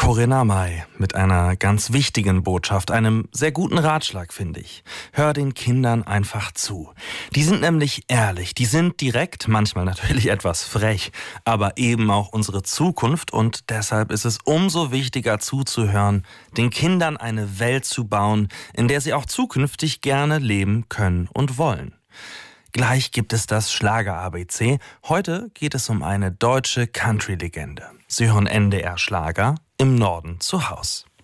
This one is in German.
Corinna May mit einer ganz wichtigen Botschaft, einem sehr guten Ratschlag, finde ich. Hör den Kindern einfach zu. Die sind nämlich ehrlich, die sind direkt, manchmal natürlich etwas frech, aber eben auch unsere Zukunft und deshalb ist es umso wichtiger zuzuhören, den Kindern eine Welt zu bauen, in der sie auch zukünftig gerne leben können und wollen. Gleich gibt es das Schlager-ABC. Heute geht es um eine deutsche Country-Legende. Sie hören NDR Schlager im Norden zu Haus.